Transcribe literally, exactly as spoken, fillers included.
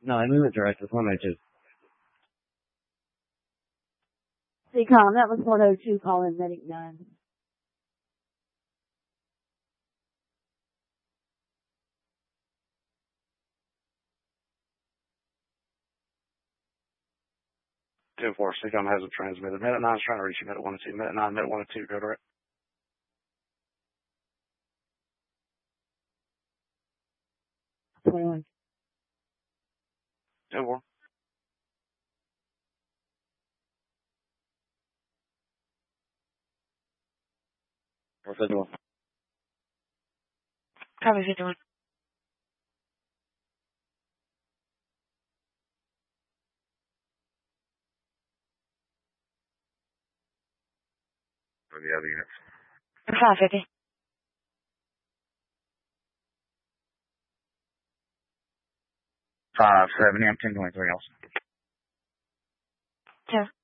No, they move it direct. It's one oh two. C COM, that was one oh two calling Medic nine. ten four, C COM hasn't transmitted. Medic nine's trying to reach you, Medic one oh two. Medic nine, Medic one oh two, go direct. twenty-one. ten four. Or fifty-one. Copy fifty-one. For the other units. five fifty. five seventy, I'm ten twenty-three also. Two.